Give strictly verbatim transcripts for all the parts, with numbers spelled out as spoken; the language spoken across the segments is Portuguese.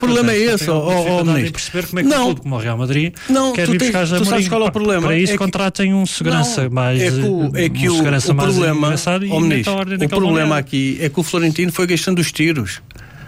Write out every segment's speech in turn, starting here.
problema é, é esse, ó, ó, ministro. Perceber como é que não, um clube como o Real Madrid não, quer vir tens, buscar Amorim. Sabes qual é o problema? Para isso é que, contratem um segurança não, mais é que o, é que um o, segurança o mais problema, engraçado ó, e ministro, a ordem o problema maneira. aqui é que o Florentino foi gastando os tiros.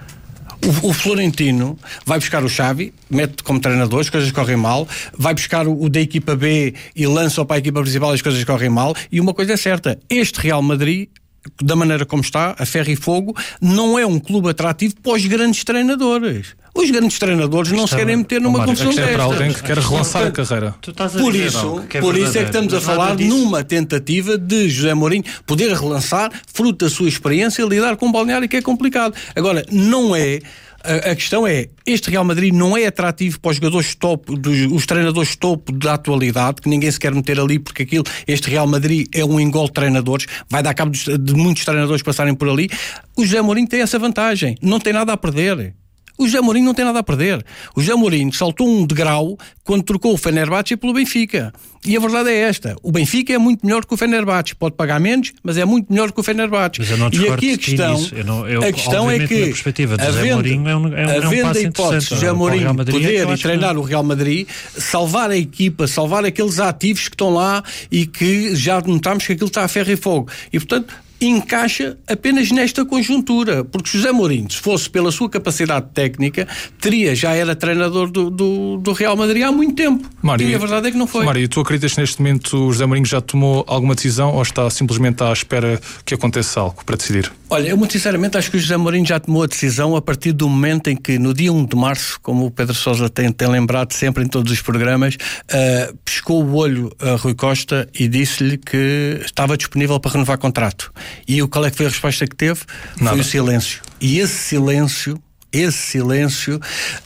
O, o Florentino vai buscar o Xavi, mete como treinador, as coisas correm mal, vai buscar o, o da equipa B e lança-o para a equipa principal, as coisas correm mal, e uma coisa é certa, este Real Madrid, da maneira como está, a ferro e fogo, não é um clube atrativo para os grandes treinadores. Os grandes treinadores não se querem meter numa confusão desta. É para alguém que quer relançar a carreira. Por isso, por isso é que estamos a falar numa tentativa de José Mourinho poder relançar, fruto da sua experiência, lidar com um balneário que é complicado. Agora, não é... A questão é, este Real Madrid não é atrativo para os jogadores top, dos, os treinadores topo da atualidade, que ninguém se quer meter ali, porque aquilo, este Real Madrid é um engol de treinadores, vai dar cabo de, de muitos treinadores passarem por ali. O José Mourinho tem essa vantagem, não tem nada a perder. O José Mourinho não tem nada a perder. O José Mourinho saltou um degrau quando trocou o Fenerbahçe pelo Benfica. E a verdade é esta. O Benfica é muito melhor que o Fenerbahçe. Pode pagar menos, mas é muito melhor que o Fenerbahçe. Mas eu não e aqui a questão, eu não, eu, a questão é que, perspectiva de José Mourinho é um, é um, havendo é um a hipótese de José Mourinho poder e treinar que... o Real Madrid, salvar a equipa, salvar aqueles ativos que estão lá e que já notamos que aquilo está a ferro e fogo. E, portanto, encaixa apenas nesta conjuntura, porque José Mourinho, se fosse pela sua capacidade técnica, teria, já era treinador do, do, do Real Madrid há muito tempo. Mário, e a verdade é que não foi. Mário, tu acreditas que neste momento o José Mourinho já tomou alguma decisão ou está simplesmente à espera que aconteça algo para decidir? Olha, eu muito sinceramente acho que o José Mourinho já tomou a decisão a partir do momento em que, no dia um de março, como o Pedro Sousa tem, tem lembrado sempre em todos os programas, uh, pescou o olho a Rui Costa e disse-lhe que estava disponível para renovar contrato. E o, qual é que foi a resposta que teve? Nada. Foi o silêncio. E esse silêncio, esse silêncio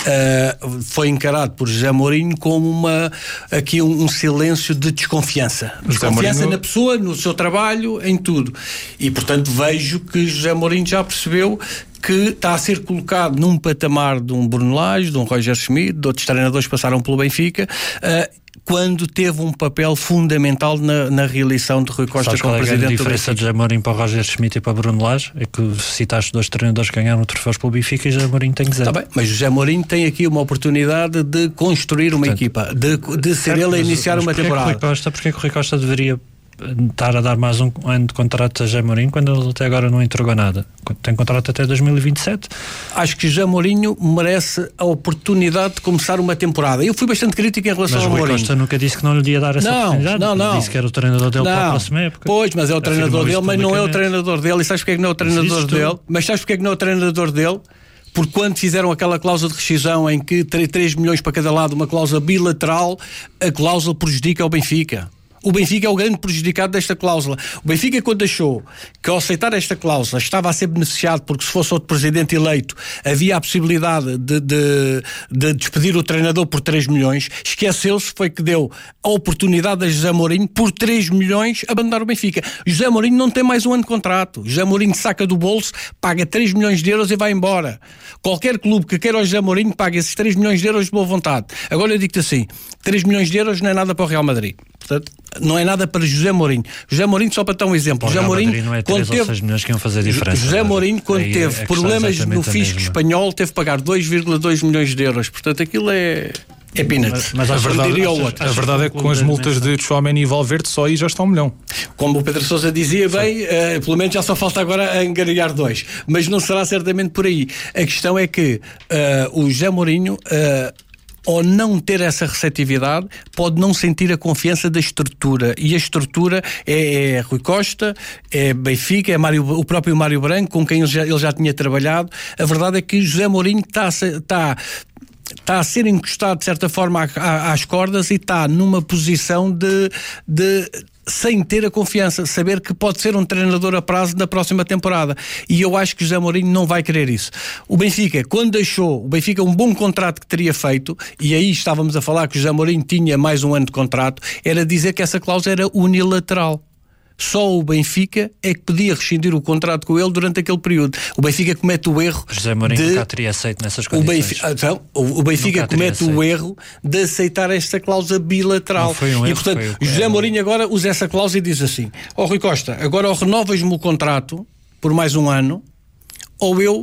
uh, foi encarado por José Mourinho como uma, aqui um, um silêncio de desconfiança. Desconfiança Mourinho... na pessoa, no seu trabalho, em tudo. E, portanto, vejo que José Mourinho já percebeu que está a ser colocado num patamar de um Bruno Lage, de um Roger Schmidt, de outros treinadores que passaram pelo Benfica, uh, quando teve um papel fundamental na, na reeleição de Rui Costa Sabes como qual é presidente a diferença de José Mourinho para o Roger Schmidt e para Bruno Lage? É que citaste dois treinadores que ganharam troféus pelo Benfica e José Mourinho tem zero. Está bem, mas José Mourinho tem aqui uma oportunidade de construir uma Portanto, equipa, de, de ser certo, ele a iniciar mas, mas uma temporada. Rui Costa, porque é que o Rui Costa deveria estar a dar mais um ano de contrato a José Mourinho quando ele até agora não entregou nada? Tem contrato até dois mil e vinte e sete. Acho que José Mourinho merece a oportunidade de começar uma temporada. Eu fui bastante crítico em relação mas ao Mourinho. Mas o Costa nunca disse que não lhe ia dar essa não, oportunidade. Não, não. Disse que era o treinador dele não. para a próxima época. Pois, mas é o treinador dele, mas não é o treinador dele. E sabes porque é que não é o treinador dele? Mas sabes porque é que não é o treinador dele? Porque quando fizeram aquela cláusula de rescisão em que três milhões para cada lado, uma cláusula bilateral, a cláusula prejudica o Benfica. O Benfica é o grande prejudicado desta cláusula. O Benfica, quando achou que ao aceitar esta cláusula estava a ser beneficiado porque se fosse outro presidente eleito havia a possibilidade de, de, de despedir o treinador por três milhões, esqueceu-se, foi que deu a oportunidade a José Mourinho por três milhões abandonar o Benfica. José Mourinho não tem mais um ano de contrato. José Mourinho saca do bolso, paga três milhões de euros e vai embora. Qualquer clube que queira o José Mourinho paga esses três milhões de euros de boa vontade. Agora eu digo-te assim, três milhões de euros não é nada para o Real Madrid. Portanto, não é nada para José Mourinho. José Mourinho, só para dar um exemplo, José Mourinho, não é quando três teve, ou seis milhões que iam fazer diferença. José Mourinho, quando aí teve é problemas no fisco espanhol, teve que pagar dois vírgula dois milhões de euros. Portanto, aquilo é é peanuts. Mas, mas a, verdade, a, a verdade é que com as multas de Tchouaméni e Valverde só aí já está um milhão. Como o Pedro Sousa dizia bem, uh, pelo menos já só falta agora angariar dois. Mas não será certamente por aí. A questão é que uh, o José Mourinho... Uh, ou não ter essa receptividade, pode não sentir a confiança da estrutura. E a estrutura é, é Rui Costa, é Benfica, é Mário, o próprio Mário Branco, com quem ele já, ele já tinha trabalhado. A verdade é que José Mourinho está, está, está a ser encostado, de certa forma, às cordas e está numa posição de... de sem ter a confiança, saber que pode ser um treinador a prazo na próxima temporada. E eu acho que José Mourinho não vai querer isso. O Benfica, quando deixou o Benfica um bom contrato que teria feito, e aí estávamos a falar que José Mourinho tinha mais um ano de contrato, era dizer que essa cláusula era unilateral. Só o Benfica é que podia rescindir o contrato com ele durante aquele período. O Benfica comete o erro José Mourinho de... nunca teria aceito nessas condições. O Benfica, então, o Benfica comete o erro de aceitar esta cláusula bilateral. Não foi um e, erro, portanto, foi José Mourinho agora usa essa cláusula e diz assim: ó oh, Rui Costa, agora ou renovas-me o contrato por mais um ano, ou eu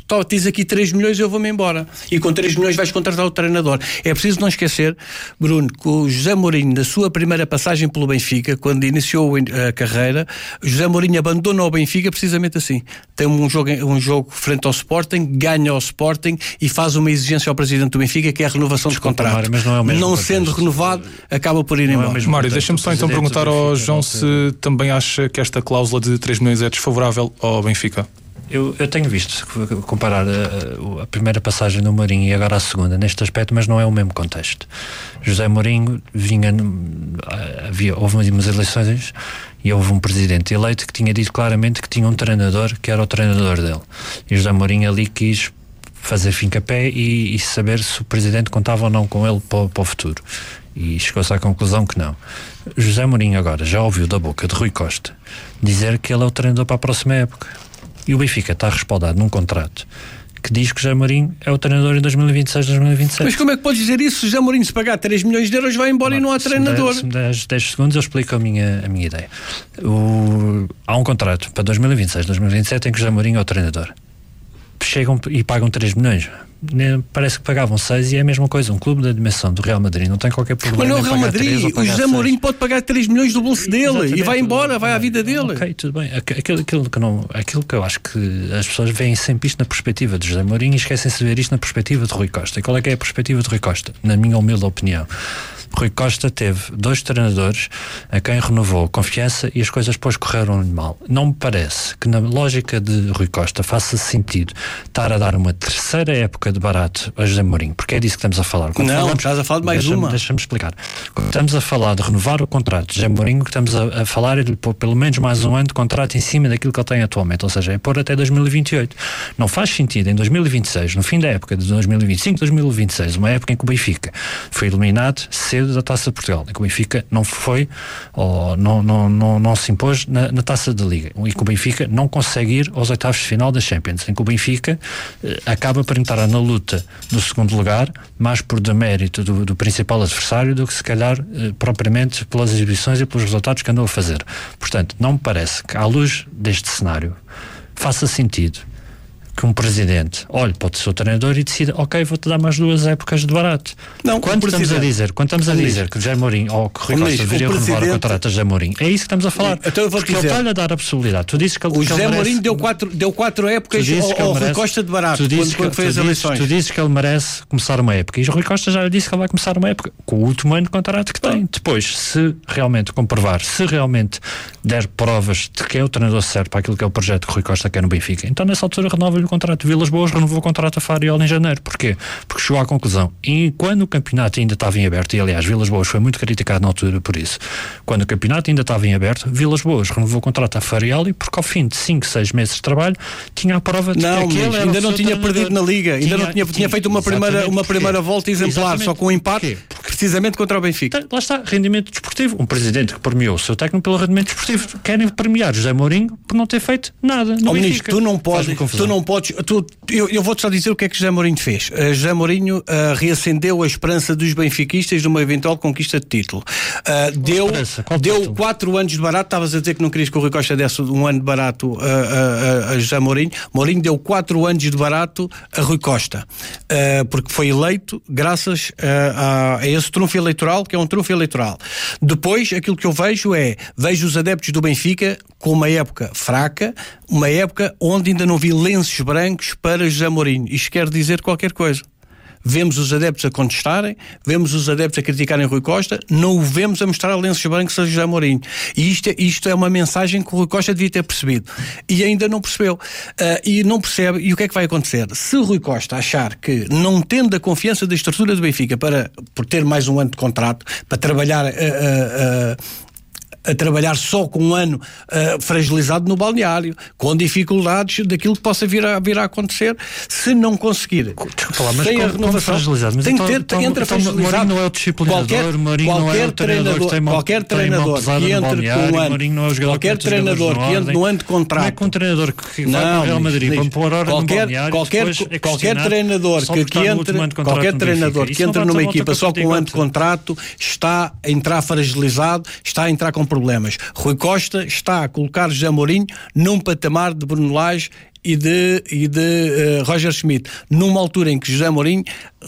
Tó, tens aqui três milhões, eu vou-me embora. E com três milhões vais contratar o treinador. É preciso não esquecer, Bruno, que o José Mourinho, na sua primeira passagem pelo Benfica, quando iniciou a carreira, José Mourinho abandona o Benfica precisamente assim. Tem um jogo, um jogo frente ao Sporting, ganha ao Sporting e faz uma exigência ao presidente do Benfica, que é a renovação de contrato. Mário, mas não é o mesmo não contexto. Sendo renovado, acaba por ir embora. É Mário, deixa-me só então perguntar ao João se também acha que esta cláusula de três milhões é desfavorável ao Benfica. Eu, eu tenho visto comparar a, a primeira passagem do Mourinho e agora a segunda neste aspecto, mas não é o mesmo contexto. José Mourinho vinha, havia, houve umas eleições e houve um presidente eleito que tinha dito claramente que tinha um treinador que era o treinador dele. E José Mourinho ali quis fazer fim-capé e, e saber se o presidente contava ou não com ele para, para o futuro. E chegou-se à conclusão que não. José Mourinho agora já ouviu da boca de Rui Costa dizer que ele é o treinador para a próxima época. E o Benfica está respaldado num contrato que diz que José Mourinho é o treinador em dois mil e vinte e seis, dois mil e vinte e sete. Mas como é que podes dizer isso? Se José Mourinho se pagar três milhões de euros vai embora. Não, e não há treinador. Se me deres dez segundos eu explico a minha, a minha ideia. O, há um contrato para dois mil e vinte e seis, dois mil e vinte e sete em que José Mourinho é o treinador. Chegam e pagam três milhões. Parece que pagavam seis e é a mesma coisa. Um clube da dimensão do Real Madrid não tem qualquer problema. Mas não, o Real Madrid, o José Mourinho pode pagar três milhões do bolso dele. Exatamente. E vai embora, vai à vida dele. Ok, tudo bem. Aquilo, aquilo, que não, aquilo que eu acho que as pessoas veem sempre isto na perspectiva de José Mourinho e esquecem-se de ver isto na perspectiva de Rui Costa. E qual é que é a perspectiva de Rui Costa? Na minha humilde opinião, Rui Costa teve dois treinadores a quem renovou confiança e as coisas depois correram-lhe mal. Não me parece que na lógica de Rui Costa faça sentido estar a dar uma terceira época de barato a José Mourinho, porque é disso que estamos a falar. Quando não, falamos, estás a falar de mais deixa-me, uma. Deixa-me explicar. Quando estamos a falar de renovar o contrato de José Mourinho, que estamos a, a falar é de lhe pôr pelo menos mais um ano de contrato em cima daquilo que ele tem atualmente, ou seja, é pôr até dois mil e vinte e oito. Não faz sentido em dois mil e vinte e seis, no fim da época de dois mil e vinte e cinco, dois mil e vinte e seis, uma época em que o Benfica foi eliminado cedo da Taça de Portugal, em que o Benfica não foi ou não, não, não, não se impôs na, na Taça da Liga, e que o Benfica não consegue ir aos oitavos de final da Champions, em que o Benfica eh, acaba por entrar na luta do segundo lugar, mais por demérito do, do principal adversário do que se calhar eh, propriamente pelas exibições e pelos resultados que andou a fazer. Portanto, não me parece que à luz deste cenário faça sentido que um presidente olhe para o seu treinador e decida, ok, vou-te dar mais duas épocas de barato. Não, quando estamos a dizer, quando estamos a dizer que José Mourinho ou que Rui Costa deveria renovar o contrato a José Mourinho, é isso que estamos a falar. Então eu vou porque dizer, ele está-lhe a dar a possibilidade. Tu dizes que ele, o que José ele Mourinho merece, deu quatro, deu quatro épocas ao, ao Rui Costa de barato quando, quando fez as eleições. Tu dizes que ele merece começar uma época e o Rui Costa já lhe disse que ele vai começar uma época com o último ano de contrato que tem. Depois, se realmente comprovar, se realmente der provas de que é o treinador certo para aquilo que é o projeto que o Rui Costa quer no Benfica, então nessa altura renova-lhe o contrato. Vilas Boas renovou o contrato a Fariol em janeiro. Porquê? Porque chegou à conclusão, e quando o campeonato ainda estava em aberto, e aliás Vilas Boas foi muito criticado na altura por isso, quando o campeonato ainda estava em aberto, Vilas Boas renovou o contrato a Fariol e porque ao fim de cinco, seis meses de trabalho tinha a prova de não, que aquele era ainda o não tinha treinador. perdido na Liga, ainda tinha, não tinha, tinha feito uma primeira, uma primeira volta exemplar, exatamente. Só com um empate, precisamente contra o Benfica. Lá está, rendimento desportivo. Um presidente que premiou o seu técnico pelo rendimento desportivo. Querem premiar José Mourinho por não ter feito nada no oh, Benfica. Ministro, tu não podes, tu não podes tu, eu, eu vou-te só dizer o que é que José Mourinho fez. Uh, José Mourinho uh, reacendeu a esperança dos benfiquistas de uma eventual conquista de título. Uh, deu deu quatro anos de barato. Estavas a dizer que não querias que o Rui Costa desse um ano de barato uh, uh, a José Mourinho. Mourinho deu quatro anos de barato a Rui Costa, uh, porque foi eleito graças uh, a, a esse trunfo eleitoral, que é um trunfo eleitoral. Depois, aquilo que eu vejo é, vejo os adeptos do Benfica com uma época fraca, uma época onde ainda não vi lenços brancos para José Mourinho. Isto quer dizer qualquer coisa. Vemos os adeptos a contestarem, vemos os adeptos a criticarem Rui Costa, não o vemos a mostrar lenços brancos a José Mourinho. E isto é, isto é uma mensagem que o Rui Costa devia ter percebido. E ainda não percebeu. Uh, e não percebe. E o que é que vai acontecer? Se o Rui Costa achar que, não tendo a confiança da estrutura do Benfica para, por ter mais um ano de contrato, para trabalhar... Uh, uh, uh, a trabalhar só com um ano uh, fragilizado no balneário, com dificuldades daquilo que possa vir a, vir a acontecer, se não conseguir. Desculpa lá, mas sem como, a renovação, mas tem então, que ter, então, entra então, fragilizado. Mourinho não é o disciplinador, qualquer, Mourinho qualquer não é o treinador que tem uma, qualquer tem treinador uma que entre com um ano, não é o qualquer que treinador que entre no ano de contrato. Não é com um treinador que vai não, para o Real Madrid para pôr hora qualquer, no balneário, qualquer, é qualquer treinador que, que entre, qualquer treinador que entre numa equipa só com um ano de contrato está a entrar fragilizado, está a entrar com problemas problemas. Rui Costa está a colocar José Mourinho num patamar de Bruno Lage e de, e de uh, Roger Schmidt, numa altura em que José Mourinho